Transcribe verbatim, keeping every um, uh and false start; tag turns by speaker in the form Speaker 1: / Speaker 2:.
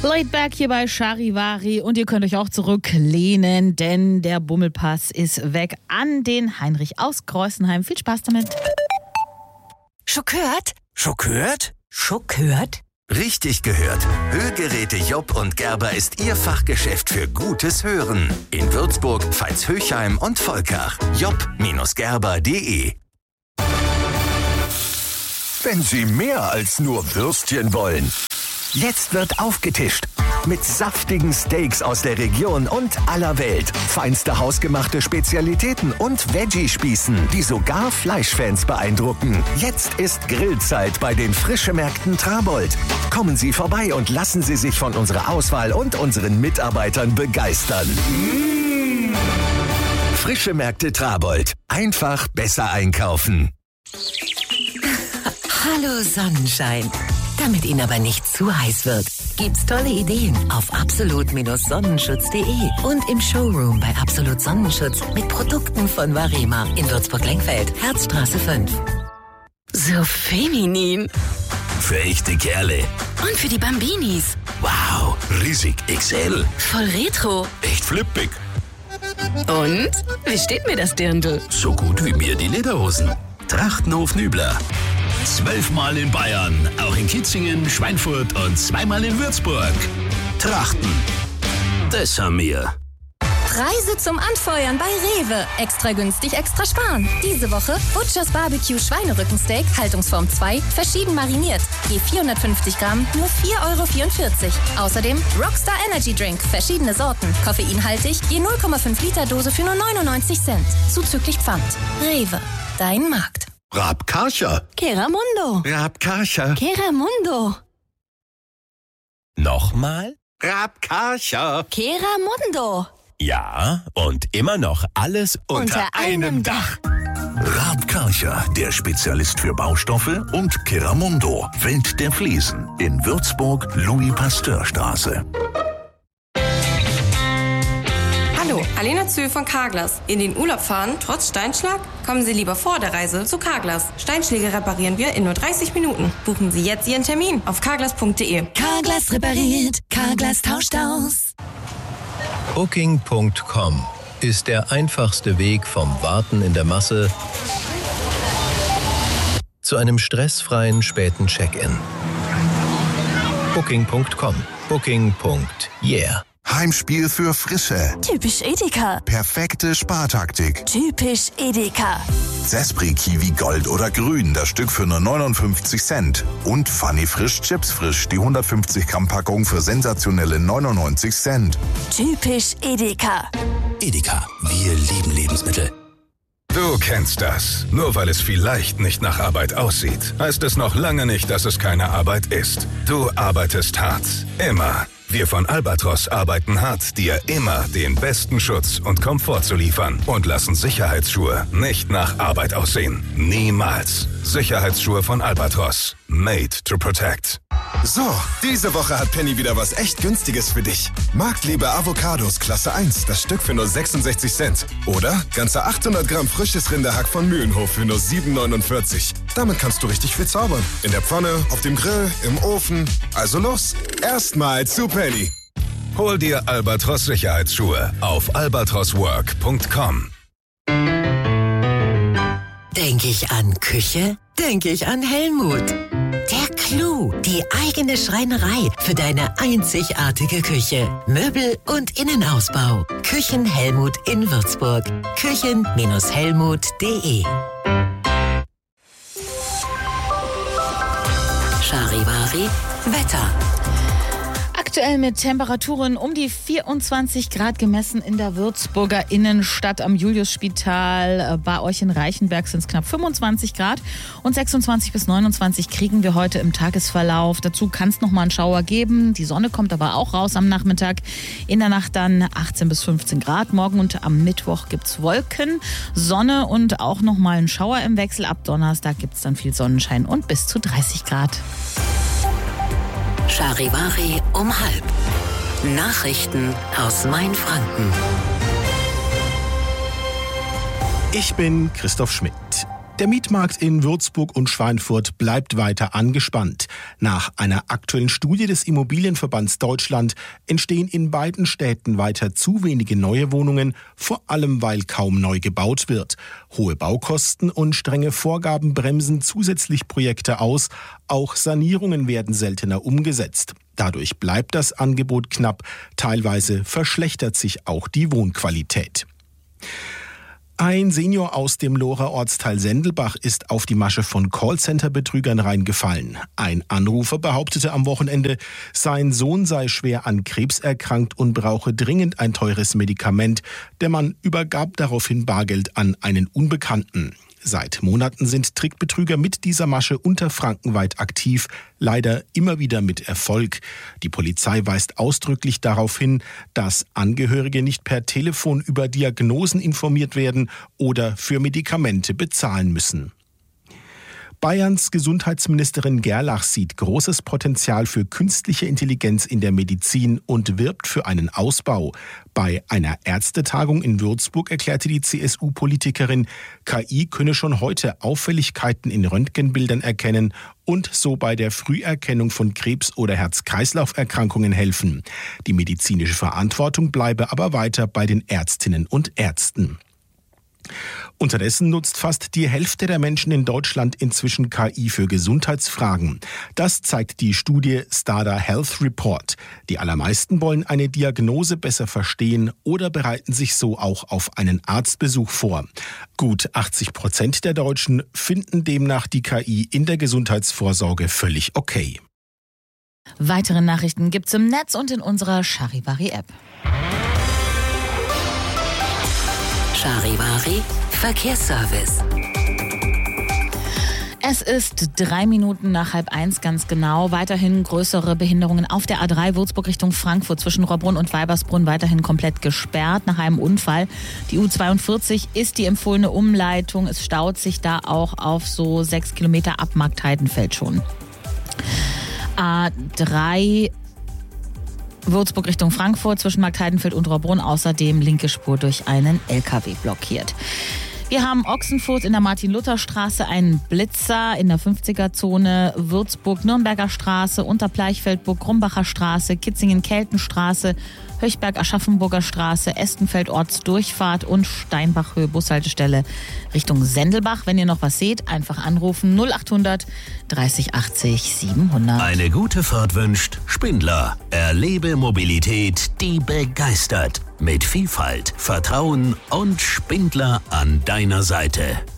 Speaker 1: Laid back hier bei Charivari und ihr könnt euch auch zurücklehnen, denn der Bummelpass ist weg an den Heinrich aus Kreuzenheim. Viel Spaß damit.
Speaker 2: Schon gehört?
Speaker 3: Schon gehört?
Speaker 2: Schon gehört?
Speaker 3: Richtig gehört. Hörgeräte Jopp und Gerber ist Ihr Fachgeschäft für gutes Hören. In Würzburg, Veitshöchheim und Volkach. jopp Gerber punkt de.
Speaker 4: Wenn Sie mehr als nur Würstchen wollen. Jetzt wird aufgetischt. Mit saftigen Steaks aus der Region und aller Welt. Feinste hausgemachte Spezialitäten und Veggie-Spießen, die sogar Fleischfans beeindrucken. Jetzt ist Grillzeit bei den Frischemärkten Trabold. Kommen Sie vorbei und lassen Sie sich von unserer Auswahl und unseren Mitarbeitern begeistern. Mmh. Frischemärkte Trabold. Einfach besser einkaufen.
Speaker 2: Hallo Sonnenschein. Damit Ihnen aber nicht zu heiß wird, gibt's tolle Ideen auf absolut Sonnenschutz punkt de und im Showroom bei Absolut Sonnenschutz mit Produkten von Varema in Würzburg-Lenkfeld, Herzstraße fünf. So feminin.
Speaker 3: Für echte Kerle.
Speaker 2: Und für die Bambinis.
Speaker 3: Wow, riesig X L.
Speaker 2: Voll retro.
Speaker 3: Echt flippig.
Speaker 2: Und? Wie steht mir das Dirndl?
Speaker 3: So gut wie mir die Lederhosen. Trachtenhof Nübler. Zwölfmal in Bayern, auch in Kitzingen, Schweinfurt und zweimal in Würzburg. Trachten, das haben wir.
Speaker 5: Preise zum Anfeuern bei Rewe. Extra günstig, extra sparen. Diese Woche Butchers Barbecue Schweinerückensteak, Haltungsform zwei, verschieden mariniert. Je vierhundertfünfzig Gramm, nur vier Euro vierundvierzig. Außerdem Rockstar Energy Drink, verschiedene Sorten, koffeinhaltig, je null Komma fünf Liter Dose für nur neunundneunzig Cent. Zuzüglich Pfand. Rewe, dein Markt.
Speaker 4: Rabkarcher.
Speaker 5: Keramundo.
Speaker 4: Rabkarcher.
Speaker 5: Keramundo.
Speaker 6: Nochmal?
Speaker 4: Rabkarcher.
Speaker 5: Keramundo.
Speaker 6: Ja, und immer noch alles unter,
Speaker 5: Unter einem Dach.
Speaker 4: Rabkarcher, der Spezialist für Baustoffe, und Keramundo, Welt der Fliesen, in Würzburg, Louis-Pasteur-Straße.
Speaker 7: Hallo, Alena Zöhl von Carglass. In den Urlaub fahren, trotz Steinschlag? Kommen Sie lieber vor der Reise zu Carglass. Steinschläge reparieren wir in nur dreißig Minuten. Buchen Sie jetzt Ihren Termin auf carglass punkt de.
Speaker 2: Carglass repariert, Carglass tauscht aus.
Speaker 8: Booking punkt com ist der einfachste Weg vom Warten in der Masse zu einem stressfreien späten Check-in. Booking punkt com. Booking. Yeah.
Speaker 9: Heimspiel für Frische.
Speaker 5: Typisch Edeka.
Speaker 9: Perfekte Spartaktik.
Speaker 5: Typisch Edeka.
Speaker 9: Zespri Kiwi Gold oder Grün, das Stück für nur neunundfünfzig Cent. Und Funny Frisch Chips Frisch, die hundertfünfzig Gramm Packung für sensationelle neunundneunzig Cent.
Speaker 5: Typisch Edeka.
Speaker 3: Edeka, wir lieben Lebensmittel.
Speaker 10: Du kennst das. Nur weil es vielleicht nicht nach Arbeit aussieht, heißt es noch lange nicht, dass es keine Arbeit ist. Du arbeitest hart. Immer. Wir von Albatros arbeiten hart, dir immer den besten Schutz und Komfort zu liefern und lassen Sicherheitsschuhe nicht nach Arbeit aussehen. Niemals. Sicherheitsschuhe von Albatros. Made to protect.
Speaker 9: So, diese Woche hat Penny wieder was echt Günstiges für dich. Marktliebe Avocados Klasse eins, das Stück für nur sechsundsechzig Cent. Oder ganze achthundert Gramm frisches Rinderhack von Mühlenhof für nur sieben neunundvierzig. Damit kannst du richtig viel zaubern. In der Pfanne, auf dem Grill, im Ofen. Also los, erstmal zu Penny.
Speaker 10: Hol dir Albatros Sicherheitsschuhe auf albatros work punkt com.
Speaker 2: Denke ich an Küche? Denke ich an Helmut. Der Clou, die eigene Schreinerei für deine einzigartige Küche. Möbel und Innenausbau. Küchen Helmut in Würzburg. Küchen Helmut punkt de. Charivari Wetter.
Speaker 1: Aktuell mit Temperaturen um die vierundzwanzig Grad gemessen in der Würzburger Innenstadt am Juliusspital. Bei euch in Reichenberg sind es knapp fünfundzwanzig Grad und sechsundzwanzig bis neunundzwanzig kriegen wir heute im Tagesverlauf. Dazu kann es nochmal einen Schauer geben. Die Sonne kommt aber auch raus am Nachmittag. In der Nacht dann achtzehn bis fünfzehn Grad. Morgen und am Mittwoch gibt es Wolken, Sonne und auch nochmal einen Schauer im Wechsel. Ab Donnerstag gibt es dann viel Sonnenschein und bis zu dreißig Grad.
Speaker 2: Charivari um halb. Nachrichten aus Mainfranken.
Speaker 11: Ich bin Christoph Schmidt. Der Mietmarkt in Würzburg und Schweinfurt bleibt weiter angespannt. Nach einer aktuellen Studie des Immobilienverbands Deutschland entstehen in beiden Städten weiter zu wenige neue Wohnungen, vor allem weil kaum neu gebaut wird. Hohe Baukosten und strenge Vorgaben bremsen zusätzlich Projekte aus. Auch Sanierungen werden seltener umgesetzt. Dadurch bleibt das Angebot knapp. Teilweise verschlechtert sich auch die Wohnqualität. Ein Senior aus dem Lohrer Ortsteil Sendelbach ist auf die Masche von Callcenter-Betrügern reingefallen. Ein Anrufer behauptete am Wochenende, sein Sohn sei schwer an Krebs erkrankt und brauche dringend ein teures Medikament. Der Mann übergab daraufhin Bargeld an einen Unbekannten. Seit Monaten sind Trickbetrüger mit dieser Masche unterfrankenweit aktiv, leider immer wieder mit Erfolg. Die Polizei weist ausdrücklich darauf hin, dass Angehörige nicht per Telefon über Diagnosen informiert werden oder für Medikamente bezahlen müssen. Bayerns Gesundheitsministerin Gerlach sieht großes Potenzial für künstliche Intelligenz in der Medizin und wirbt für einen Ausbau. Bei einer Ärztetagung in Würzburg erklärte die C S U-Politikerin, K I könne schon heute Auffälligkeiten in Röntgenbildern erkennen und so bei der Früherkennung von Krebs- oder Herz-Kreislauf-Erkrankungen helfen. Die medizinische Verantwortung bleibe aber weiter bei den Ärztinnen und Ärzten. Unterdessen nutzt fast die Hälfte der Menschen in Deutschland inzwischen K I für Gesundheitsfragen. Das zeigt die Studie Stada Health Report. Die allermeisten wollen eine Diagnose besser verstehen oder bereiten sich so auch auf einen Arztbesuch vor. Gut achtzig Prozent der Deutschen finden demnach die K I in der Gesundheitsvorsorge völlig okay.
Speaker 1: Weitere Nachrichten gibt's im Netz und in unserer Charivari-App.
Speaker 2: Charivari Verkehrsservice.
Speaker 1: Es ist drei Minuten nach halb eins ganz genau. Weiterhin größere Behinderungen auf der A drei Würzburg Richtung Frankfurt zwischen Rohrbrunn und Weibersbrunn weiterhin komplett gesperrt nach einem Unfall. Die U zweiundvierzig ist die empfohlene Umleitung. Es staut sich da auch auf so sechs Kilometer ab Markt-Heidenfeld schon. A drei Würzburg Richtung Frankfurt zwischen Markt-Heidenfeld und Rohrbrunn außerdem linke Spur durch einen L K W blockiert. Wir haben Ochsenfurt in der Martin-Luther-Straße einen Blitzer in der fünfziger-Zone, Würzburg-Nürnberger Straße, Unterbleichfeldburg, Grumbacher Straße, Kitzingen-Keltenstraße, Höchberg-Aschaffenburger Straße, Estenfeld-Ortsdurchfahrt und Steinbach-Höhe-Bushaltestelle Richtung Sendelbach. Wenn ihr noch was seht, einfach anrufen null achthundert dreißig achtzig siebenhundert.
Speaker 3: Eine gute Fahrt wünscht Spindler. Erlebe Mobilität, die begeistert. Mit Vielfalt, Vertrauen und Spindler an deiner Seite.